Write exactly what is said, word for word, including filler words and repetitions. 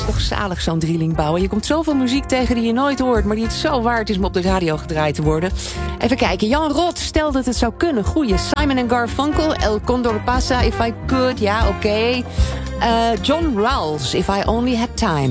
Toch zalig zo'n drieling bouwen. Je komt zoveel muziek tegen die je nooit hoort, maar die het zo waard is om op de radio gedraaid te worden. Even kijken, Jan Rot stelt dat het zou kunnen. Goeie. Simon and Garfunkel, El Condor Pasa, If I Could, ja, oké. Okay. Uh, John Rawls, If I Only Had Time.